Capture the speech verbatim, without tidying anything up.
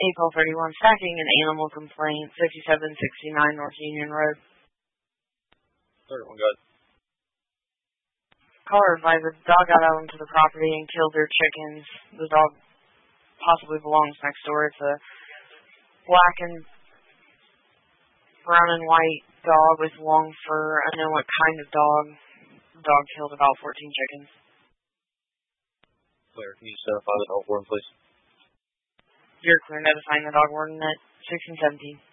April thirty-first, stacking an animal complaint, fifty-seven sixty-nine North Union Road. thirty-one, good. Caller advised the dog got out onto the property and killed their chickens. The dog possibly belongs next door. It's a black and brown and white dog with long fur. I know what kind of dog. The dog killed about fourteen chickens. Clear. Can you just identify the dog warden, please? You're clear notifying the dog warden at sixteen seventeen.